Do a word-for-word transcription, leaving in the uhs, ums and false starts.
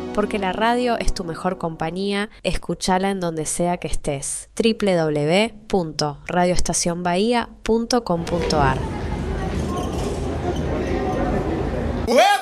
porque la radio es tu mejor compañía. Escúchala en donde sea que estés. doble u doble u doble u punto radio estación bahía punto com punto a r.